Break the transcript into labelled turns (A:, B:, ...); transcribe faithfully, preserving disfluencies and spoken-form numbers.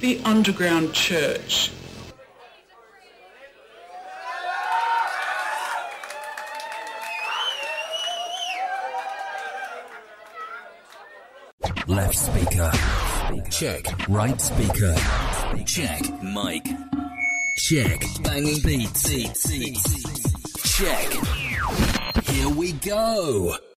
A: The underground church.
B: Left speaker. Check. Right speaker. Check. Mic. Check. Banging beats. Check. Here we go.